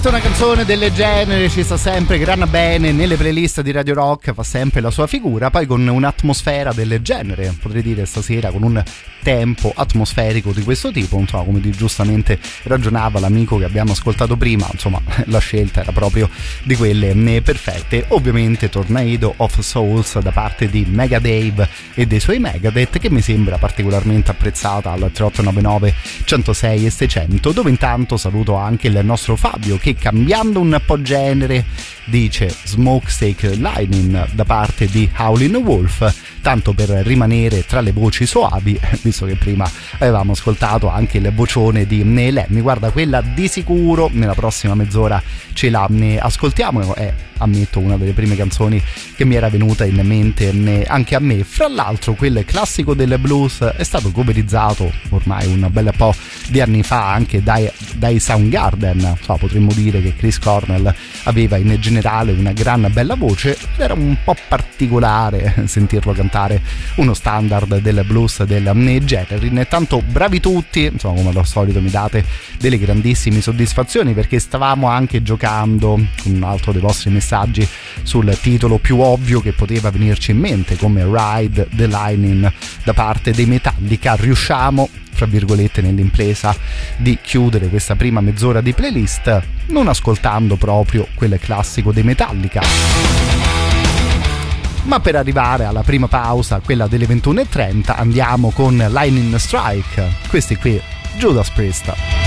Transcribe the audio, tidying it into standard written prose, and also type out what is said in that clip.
Una canzone del genere ci sta sempre gran bene nelle playlist di Radio Rock, fa sempre la sua figura, poi con un'atmosfera del genere, potrei dire stasera con un tempo atmosferico di questo tipo, insomma, come giustamente ragionava l'amico che abbiamo ascoltato prima, insomma la scelta era proprio di quelle perfette. Ovviamente Tornado of Souls da parte di Mega Dave e dei suoi Megadeth, che mi sembra particolarmente apprezzata al 3899 106 e 600, dove intanto saluto anche il nostro Fabio che, cambiando un po' genere, dice Smokestack Lightning da parte di Howlin' Wolf, tanto per rimanere tra le voci soavi, visto che prima avevamo ascoltato anche il vocione di Lemmy. Guarda, quella di sicuro nella prossima mezz'ora ce la ascoltiamo, è, ammetto, una delle prime canzoni che mi era venuta in mente anche a me. Fra l'altro quel classico del blues è stato coverizzato ormai un bel po' di anni fa anche dai Soundgarden, potremmo dire che Chris Cornell aveva in generale una gran bella voce ed era un po' particolare sentirlo cantare uno standard del blues del genere. Intanto bravi tutti, insomma, come al solito mi date delle grandissime soddisfazioni, perché stavamo anche giocando con un altro dei vostri messaggi sul titolo più ovvio che poteva venirci in mente, come Ride the Lightning da parte dei Metallica. Riusciamo, fra virgolette, nell'impresa di chiudere questa prima mezz'ora di playlist non ascoltando proprio quel classico dei Metallica, ma per arrivare alla prima pausa, quella delle 21:30, andiamo con Lightning Strike, questi qui Judas Priest.